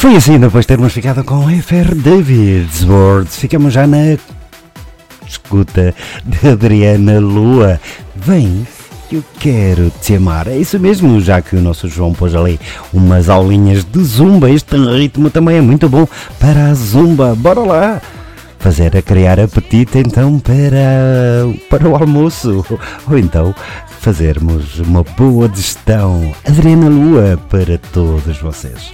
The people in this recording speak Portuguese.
Foi assim, depois de termos ficado com F.R. David's Words, ficamos já na escuta de Adriana Lua. Vem, eu quero te amar. É isso mesmo, já que o nosso João pôs ali umas aulinhas de zumba. Este ritmo também é muito para a zumba. Bora lá fazer a criar apetite então para o almoço, ou então fazermos uma boa digestão. Adriana Lua para todos vocês.